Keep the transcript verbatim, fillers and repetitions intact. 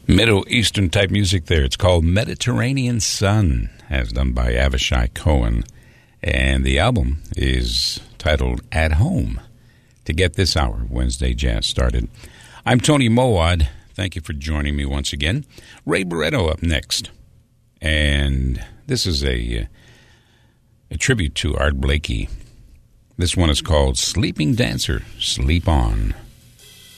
Middle Eastern type music there. It's called Mediterranean Sun, as done by Avishai Cohen. And the album is titled At Home. To get this hour, Wednesday Jazz started. I'm Tony Mowad. Thank you for joining me once again. Ray Barretto up next. And this is a, a tribute to Art Blakey. This one is called Sleeping Dancer, Sleep On.